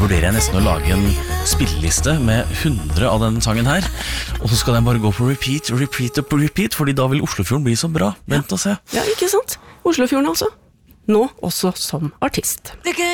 vurderer jeg nesten å lage en spilleliste med 100 av denne sangen her. Og så skal den bare gå på repeat, repeat og repeat, fordi da vil Oslofjorden bli så bra. Vent og se. Ja, ikke sant? Oslofjorden altså. Nå også som artist.